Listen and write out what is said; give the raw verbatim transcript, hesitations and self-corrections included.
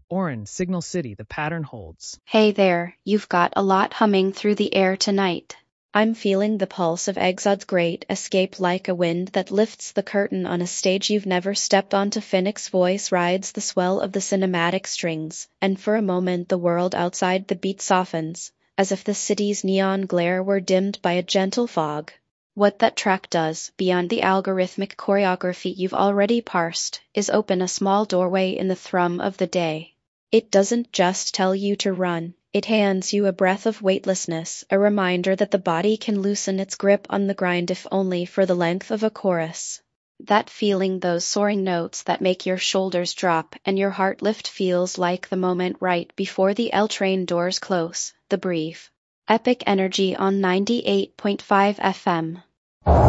Orin, Signal City, the pattern holds. Hey there, you've got a lot humming through the air tonight. I'm feeling the pulse of Exod's great escape like a wind that lifts the curtain on a stage you've never stepped onto. Phoenix's voice rides the swell of the cinematic strings, and for a moment the world outside the beat softens, as if the city's neon glare were dimmed by a gentle fog. What that track does, beyond the algorithmic choreography you've already parsed, is open a small doorway in the thrum of the day. It doesn't just tell you to run. It hands you a breath of weightlessness, a reminder that the body can loosen its grip on the grind if only for the length of a chorus. That feeling, those soaring notes that make your shoulders drop and your heart lift, feels like the moment right before the L train doors close, the brief, epic energy on ninety-eight point five F M.